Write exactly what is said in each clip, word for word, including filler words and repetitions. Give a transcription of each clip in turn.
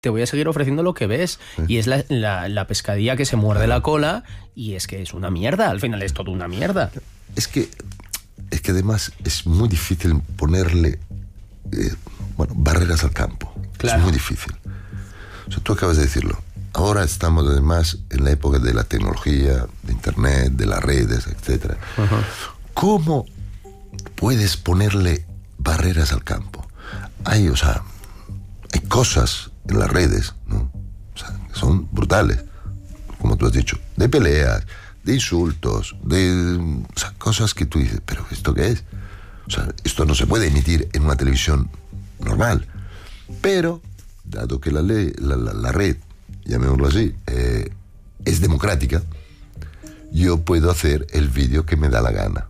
te voy a seguir ofreciendo lo que ves. Sí. Y es la, la, la pescadilla que se muerde la cola, y es que es una mierda, al final es todo una mierda. Es que, es que además es muy difícil ponerle eh, bueno, barreras al campo. Claro. Es muy difícil. O sea, tú acabas de decirlo. Ahora estamos además en la época de la tecnología, de internet, de las redes, etcétera. Uh-huh. ¿Cómo puedes ponerle barreras al campo? Hay, o sea, hay cosas en las redes, ¿no? O sea, que son brutales, como tú has dicho, de peleas, de insultos, de, o sea, cosas que tú dices, pero ¿esto qué es? O sea, esto no se puede emitir en una televisión normal. Pero, dado que la ley, la, la, la red, llamémoslo así, eh, es democrática, yo puedo hacer el vídeo que me da la gana.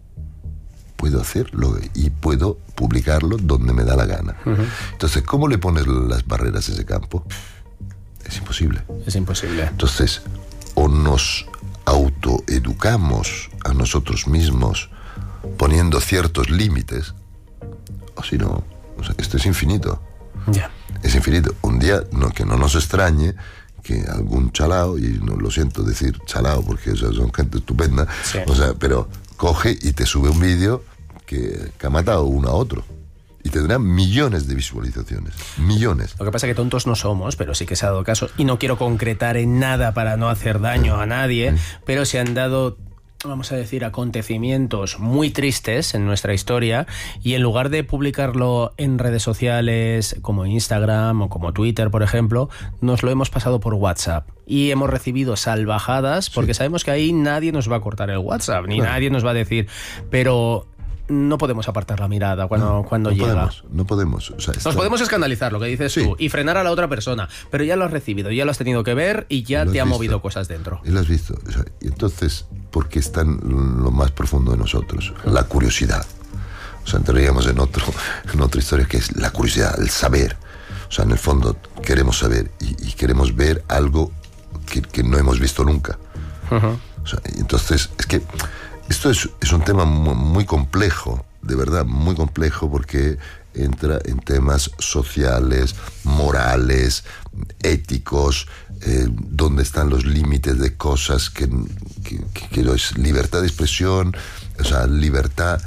Puedo hacerlo y puedo publicarlo donde me da la gana. Uh-huh. Entonces, ¿cómo le pones las barreras a ese campo? Es imposible. Es imposible. Entonces, o nos autoeducamos a nosotros mismos poniendo ciertos límites, o si no, o sea, esto es infinito. Ya. Yeah. Es infinito. Un día, no, que no nos extrañe que algún chalao, y no lo siento decir chalao porque, o sea, son gente estupenda, sí. O sea, pero coge y te sube un vídeo que, que ha matado uno a otro. Y tendrá millones de visualizaciones. Millones. Lo que pasa es que tontos no somos, pero sí que se ha dado caso. Y no quiero concretar en nada para no hacer daño a nadie, mm. pero se han dado, vamos a decir, acontecimientos muy tristes en nuestra historia, y en lugar de publicarlo en redes sociales como Instagram o como Twitter, por ejemplo, nos lo hemos pasado por WhatsApp. Y hemos recibido salvajadas porque sí. Sabemos que ahí nadie nos va a cortar el WhatsApp, ni claro. Nadie nos va a decir, pero no podemos apartar la mirada cuando, no, cuando no llega. Podemos, no podemos. O sea, está... Nos podemos escandalizar, lo que dices sí. Tú, y frenar a la otra persona, pero ya lo has recibido, ya lo has tenido que ver y ya te ha visto. Movido cosas dentro. Y lo has visto. O sea, y entonces, ¿por qué está en lo más profundo de nosotros? La curiosidad. O sea, entraríamos en, otro, en otra historia que es la curiosidad, el saber. O sea, en el fondo queremos saber y, y queremos ver algo que, que no hemos visto nunca. Uh-huh. O sea, y entonces, es que esto es, es un tema muy, muy complejo, de verdad, muy complejo, porque entra en temas sociales, morales, éticos, eh, dónde están los límites de cosas que, que, que, que es libertad de expresión, o sea, libertad,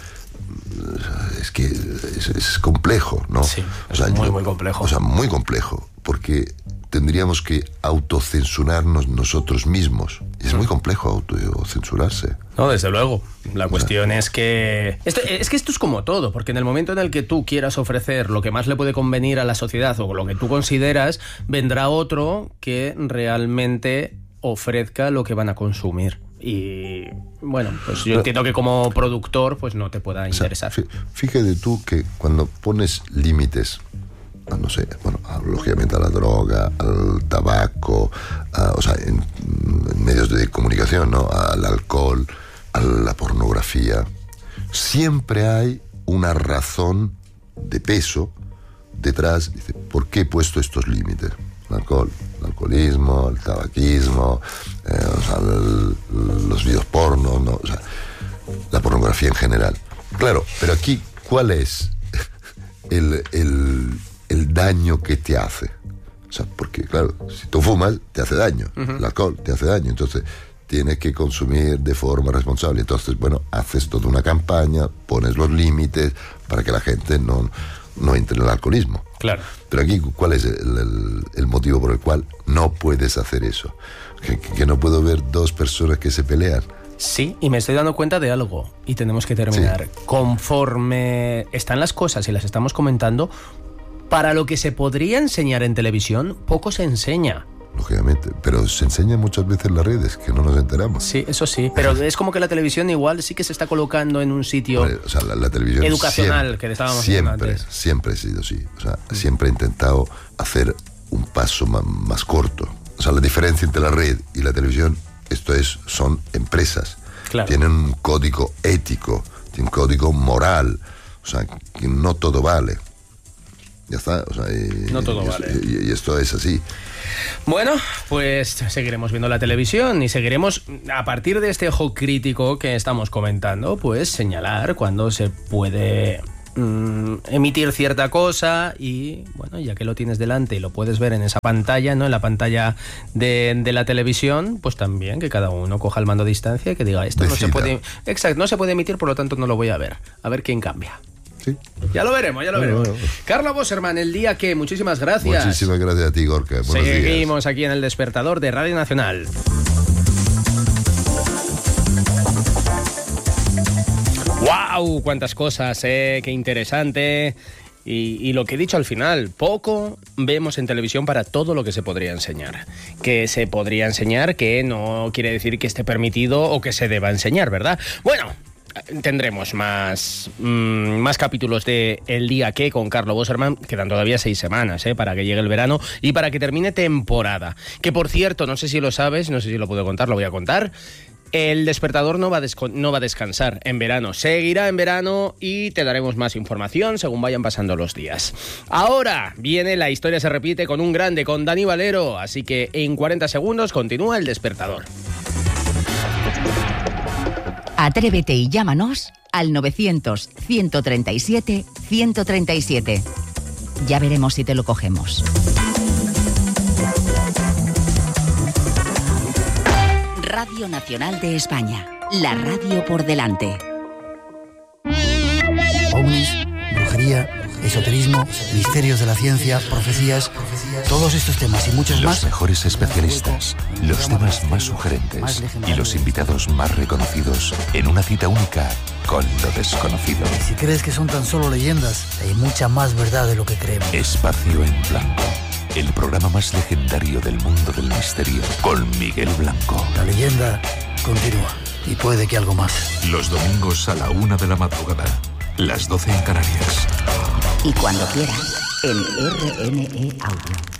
es que es, es complejo, ¿no? Sí, es o sea, muy, yo, muy complejo. O sea, muy complejo, porque tendríamos que autocensurarnos nosotros mismos. Y es muy complejo autocensurarse. No, desde luego. La cuestión o sea, es que... Esto, es que esto es como todo, porque en el momento en el que tú quieras ofrecer lo que más le puede convenir a la sociedad o lo que tú consideras, vendrá otro que realmente ofrezca lo que van a consumir. Y bueno, pues yo Pero, entiendo que como productor pues no te pueda interesar. O sea, fíjate tú que cuando pones límites, no sé, bueno, lógicamente a la droga, al tabaco, a, o sea, en, en medios de comunicación, ¿no? Al alcohol, a la pornografía, siempre hay una razón de peso detrás. Dice, ¿por qué he puesto estos límites? El alcohol, el alcoholismo, el tabaquismo, eh, o sea, el, los videos porno, ¿no? O sea, la pornografía en general. Claro, pero aquí, ¿cuál es el... el el daño que te hace? O sea, porque claro, si tú fumas, te hace daño. Uh-huh. El alcohol te hace daño. Entonces, tienes que consumir de forma responsable. Entonces, bueno, haces toda una campaña, pones los límites para que la gente no, no entre en el alcoholismo. Claro. Pero aquí, ¿cuál es el, el, el motivo por el cual no puedes hacer eso? Que, que no puedo ver dos personas que se pelean. Sí, y me estoy dando cuenta de algo, y tenemos que terminar. Sí. Conforme están las cosas y las estamos comentando, para lo que se podría enseñar en televisión, poco se enseña. Lógicamente, pero se enseña muchas veces en las redes, que no nos enteramos. Sí, eso sí, pero es como que la televisión igual sí que se está colocando en un sitio vale, o sea, la, la televisión educacional, siempre, que estábamos siempre, hablando antes. Siempre ha sido así. O sea, mm. siempre he intentado hacer un paso más, más corto. O sea, la diferencia entre la red y la televisión, esto es, son empresas. Claro. Tienen un código ético, tienen un código moral. O sea, que no todo vale. Ya está, o sea, y, no todo y, vale. Y, y esto es así. Bueno, pues seguiremos viendo la televisión y seguiremos, a partir de este ojo crítico que estamos comentando, pues señalar cuando se puede mm, emitir cierta cosa y, bueno, ya que lo tienes delante y lo puedes ver en esa pantalla, ¿no? En la pantalla de, de la televisión, pues también que cada uno coja el mando a distancia y que diga, esto no se puede, exacto, no se puede emitir, por lo tanto no lo voy a ver. A ver quién cambia. Sí. Ya lo veremos, ya lo bueno, veremos. Bueno. Carlos Boserman, el día que, muchísimas gracias. Muchísimas gracias a ti, Gorka. Buenos Seguimos días. aquí en El Despertador de Radio Nacional. ¡Wow! ¡Cuántas cosas, eh! ¡Qué interesante! Y, y lo que he dicho al final, poco vemos en televisión para todo lo que se podría enseñar. Que se podría enseñar, que no quiere decir que esté permitido o que se deba enseñar, ¿verdad? Bueno, tendremos más, mmm, más capítulos de El Día Que con Carlos Boserman. Quedan todavía seis semanas ¿eh? para que llegue el verano y para que termine temporada. Que por cierto, no sé si lo sabes, no sé si lo puedo contar, lo voy a contar. El Despertador no va, a no va a descansar en verano, seguirá en verano y te daremos más información según vayan pasando los días. Ahora viene La Historia se repite con un grande, con Dani Valero, así que en cuarenta segundos continúa El Despertador. Atrévete y llámanos al novecientos, ciento treinta y siete, ciento treinta y siete. Ya veremos si te lo cogemos. Radio Nacional de España, la radio por delante. Ovnis, brujería, esoterismo, misterios de la ciencia, profecías, todos estos temas y muchos más. Los mejores especialistas, los temas más sugerentes y los invitados más reconocidos en una cita única con lo desconocido. Si crees que son tan solo leyendas, hay mucha más verdad de lo que creemos. Espacio en Blanco, el programa más legendario del mundo del misterio, con Miguel Blanco. La leyenda continúa y puede que algo más. Los domingos a la una de la madrugada, las doce en Canarias. Y cuando quieras, en R N E Audio.